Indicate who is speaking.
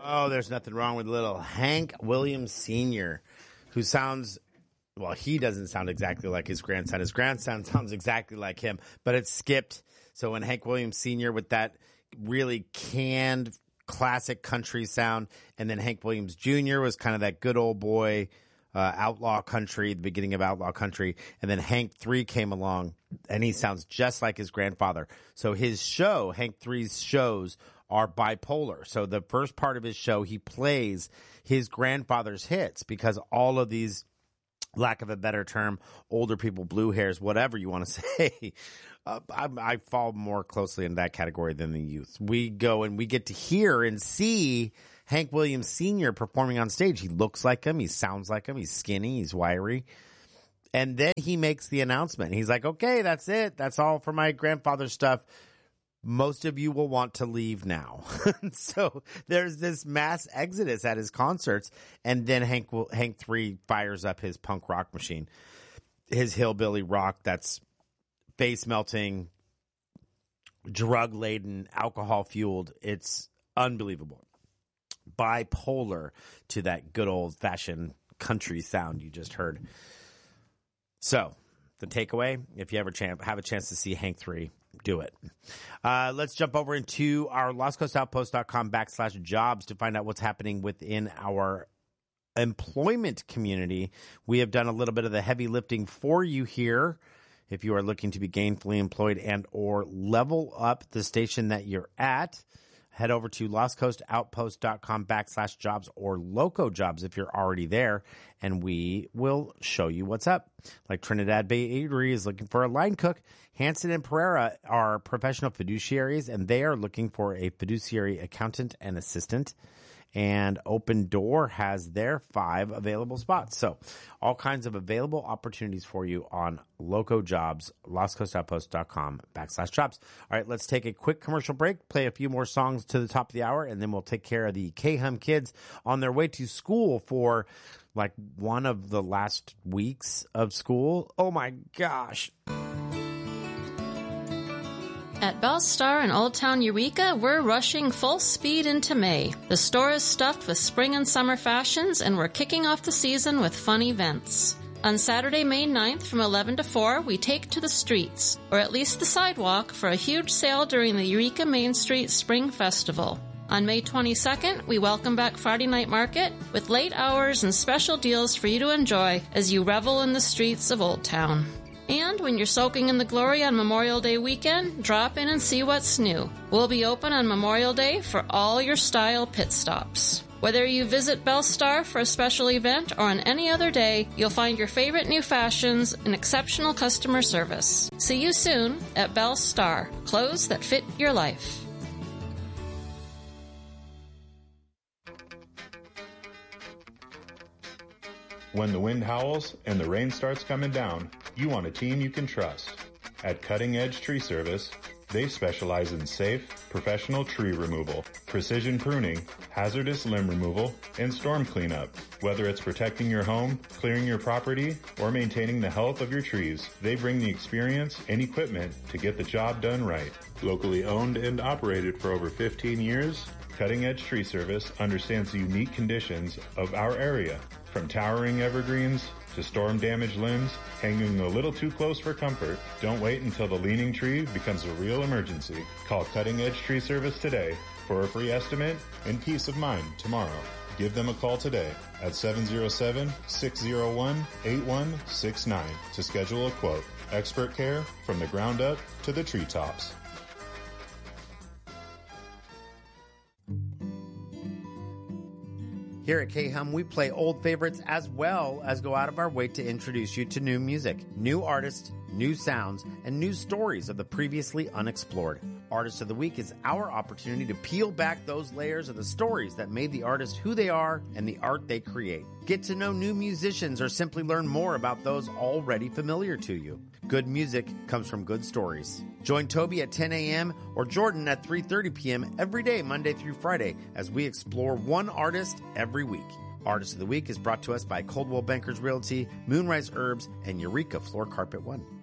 Speaker 1: Oh, there's nothing wrong with little Hank Williams Sr., who sounds, well, he doesn't sound exactly like his grandson. His grandson sounds exactly like him, but it's skipped. So when Hank Williams Sr. with that really canned classic country sound, and then Hank Williams Jr. was kind of that good old boy, outlaw country, the beginning of outlaw country, and then Hank 3 came along, and he sounds just like his grandfather. So his show, Hank 3's shows, are bipolar. So the first part of his show, he plays his grandfather's hits, because all of these, lack of a better term, older people, blue hairs, whatever you want to say, I fall more closely in that category than the youth. We go and we get to hear and see Hank Williams Sr. performing on stage. He looks like him. He sounds like him. He's skinny. He's wiry. And then he makes the announcement. He's like, okay, that's it. That's all for my grandfather's stuff. Most of you will want to leave now. So there's this mass exodus at his concerts. And then Hank 3 fires up his punk rock machine, his hillbilly rock that's face melting, drug laden, alcohol fueled. It's unbelievable. Bipolar to that good old fashioned country sound you just heard. So the takeaway, if you ever have a chance to see Hank 3, do it. Let's jump over into our lostcoastoutpost.com/jobs to find out what's happening within our employment community. We have done a little bit of the heavy lifting for you here. If you are looking to be gainfully employed and or level up the station that you're at, head over to lostcoastoutpost.com/jobs or Loco Jobs if you're already there, and we will show you what's up. Like Trinidad Bay Eatery is looking for a line cook. Hanson and Pereira are professional fiduciaries, and they are looking for a fiduciary accountant and assistant. And Open Door has their 5 available spots. So all kinds of available opportunities for you on Loco Jobs, lostcoastoutpost.com/jobs. All right, let's take a quick commercial break, play a few more songs to the top of the hour, and then we'll take care of the K-Hum kids on their way to school for like one of the last weeks of school. Oh my gosh.
Speaker 2: At Bell Star in Old Town Eureka, we're rushing full speed into May. The store is stuffed with spring and summer fashions, and we're kicking off the season with fun events. On Saturday, May 9th from 11 to 4, we take to the streets, or at least the sidewalk, for a huge sale during the Eureka Main Street Spring Festival. On May 22nd, we welcome back Friday Night Market with late hours and special deals for you to enjoy as you revel in the streets of Old Town. And when you're soaking in the glory on Memorial Day weekend, drop in and see what's new. We'll be open on Memorial Day for all your style pit stops. Whether you visit Bell Star for a special event or on any other day, you'll find your favorite new fashions and exceptional customer service. See you soon at Bell Star, clothes that fit your life.
Speaker 3: When the wind howls and the rain starts coming down, you want a team you can trust. At Cutting Edge Tree Service, they specialize in safe, professional tree removal, precision pruning, hazardous limb removal, and storm cleanup. Whether it's protecting your home, clearing your property, or maintaining the health of your trees, they bring the experience and equipment to get the job done right. Locally owned and operated for over 15 years, Cutting Edge Tree Service understands the unique conditions of our area. From towering evergreens to storm-damaged limbs, hanging a little too close for comfort, don't wait until the leaning tree becomes a real emergency. Call Cutting Edge Tree Service today for a free estimate and peace of mind tomorrow. Give them a call today at 707-601-8169 to schedule a quote. Expert care from the ground up to the treetops.
Speaker 1: Here at K-Hum, we play old favorites as well as go out of our way to introduce you to new music, new artists, new sounds, and new stories of the previously unexplored. Artist of the Week is our opportunity to peel back those layers of the stories that made the artist who they are and the art they create. Get to know new musicians or simply learn more about those already familiar to you. Good music comes from good stories. Join Toby at 10 a.m. or Jordan at 3:30 p.m. every day, Monday through Friday, as we explore one artist every week. Artist of the Week is brought to us by Coldwell Bankers Realty, Moonrise Herbs, and Eureka Floor Carpet One.